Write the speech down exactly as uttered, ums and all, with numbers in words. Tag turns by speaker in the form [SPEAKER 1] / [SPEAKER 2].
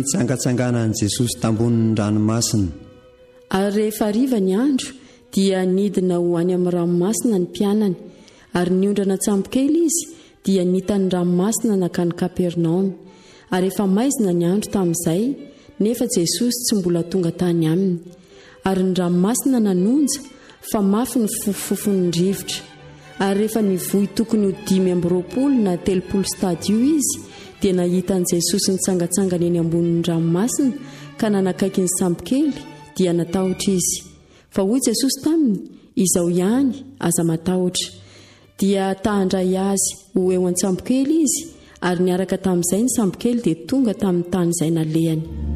[SPEAKER 1] nitsangatsanganan'i Jesosy tambonin'ny ranomasina.
[SPEAKER 2] Ary rehefa hariva ny andro dia nidina ho any amin'ny ranomasina ny mpianany, ary niondrana tsampokely izy dia nitany ranomasina nakany Kapernaoma. Ary efa maizina ny andro tamin'izay nefa Jesosy tsy mbola tonga tany aminy. Ary ny ranomasina nanonja fa mafy ny fofofofon'ny rivotra. Ary rehefa nivohy tokony ho dimy amby roapolo na telopolo stadio izy dia nahitan'i Jesosy nitsangatsangana eny ambonin'ny ranomasina ka nanakaiky ny sambokely dia natahotra izy. Fa hoy Jesosy taminy, izao ihany aza matahotra. Dia tahandray azy ho eo an-tsambokely izy, ary niaraka tamin'izay ny sambokely dia tonga tamin'ny tany izay nalehany.